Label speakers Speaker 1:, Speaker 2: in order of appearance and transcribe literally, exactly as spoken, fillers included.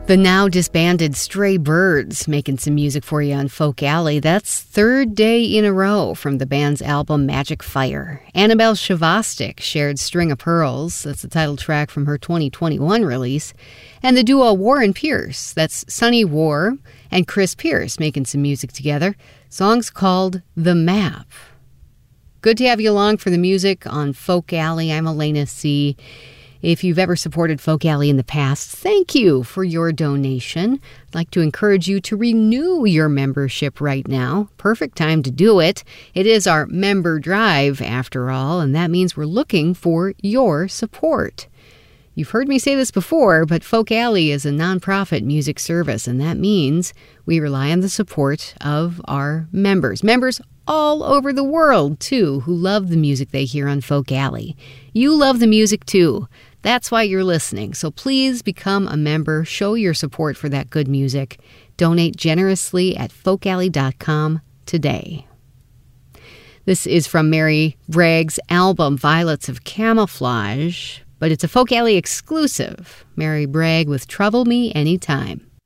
Speaker 1: The now disbanded Stray Birds making some music for you on Folk Alley. That's third day in a row from the band's album Magic Fire. Annabelle Shavastik shared String of Pearls. That's the title track from her twenty twenty-one release. And the duo Warren Pierce. That's Sonny War and Chris Pierce making some music together. Song's called The Map. Good to have you along for the music on Folk Alley. I'm Elena C. If you've ever supported Folk Alley in the past, thank you for your donation. I'd like to encourage you to renew your membership right now. Perfect time to do it. It is our member drive, after all, and that means we're looking for your support. You've heard me say this before, but Folk Alley is a nonprofit music service, and that means we rely on the support of our members. Members all over the world, too, who love the music they hear on Folk Alley. You love the music, too. That's why you're listening. So please become a member. Show your support for that good music. Donate generously at folk alley dot com today. This is from Mary Bragg's album, Violets of Camouflage, but it's a Folk Alley exclusive. Mary Bragg with Trouble Me Anytime.